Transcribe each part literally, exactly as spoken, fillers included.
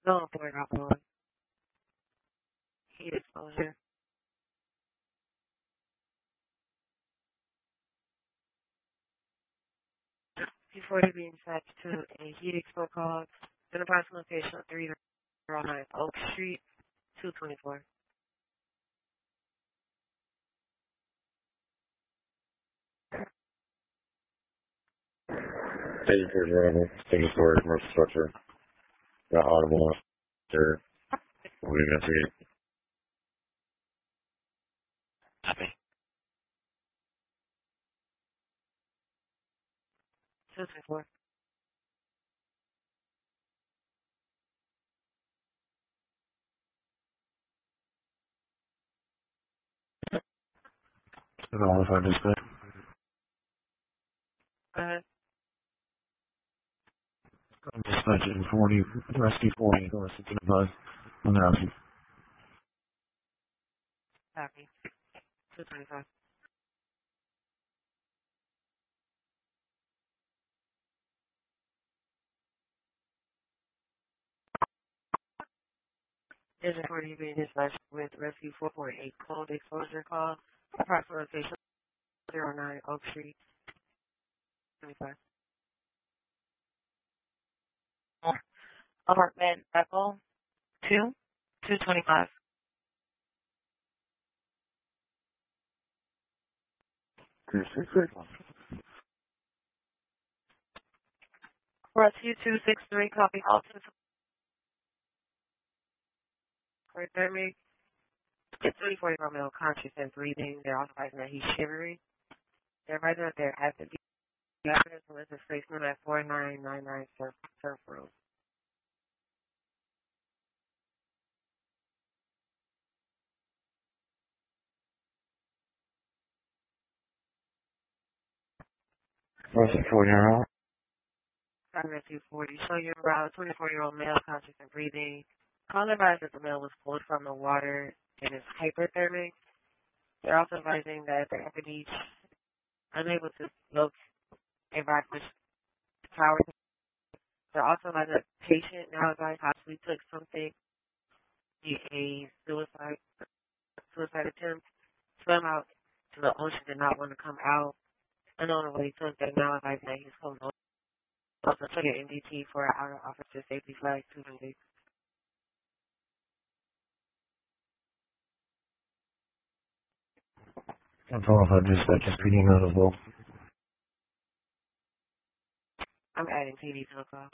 Phone for alcohol. Heat exposure. Before he being dispatched to a heat exposure call, an approximate location of three oh nine Oak Street, two twenty-four. Thank you for driving. Thank you for commercial structure. Got audible. Sir. What are you going to see? Copy. two twenty-four. And all if I just say. Go ahead. I'm dispatching forty, rescue forty, or sixteen five. I'm happy. Copy. two twenty-five. Is before he being dispatched with Rescue four point eight cold exposure call. Approximate location zero nine Oak Street, twenty-five. Apartment Echo two, two twenty-five. Two six six. Rescue two six three, copy all two. Right there, me. It's twenty-four year old male conscious and breathing. They're also advising that he's shivering. They're advising that they're at the evidence and license placement at four nine nine nine Surf, Surf Road. What's it for your hour? Rescue forty. So you're about twenty-four year old male conscious and breathing. Call advised that the male was pulled from the water and is hyperthermic. They're also advising that they're at the beach, unable to look and practice power. They're also advising that the patient now advised possibly took something, a suicide suicide attempt, swam out to the ocean, did not want to come out. Unknown what he took, they're now advising that he's coming home. Also took an M D T for an outer officer safety flag two hundred. I'm calling if I dispatch a speeding note as well. I'm adding T V to the call.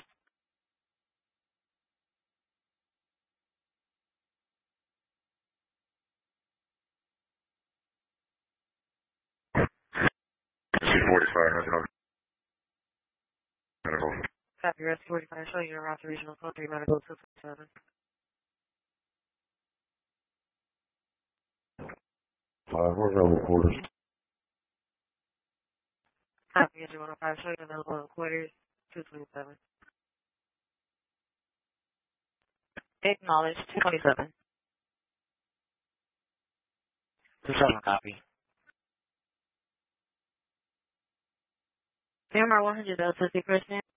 two forty-five, I don't know. Copy, Rescue forty-five, showing you around to regional code three medical two seven. Uh, we're going to quarters. Copy, Engine one oh five, showing available in quarters two twenty-seven. Acknowledge two twenty-seven. two seven, copy. Camera one hundred Delta, Christian.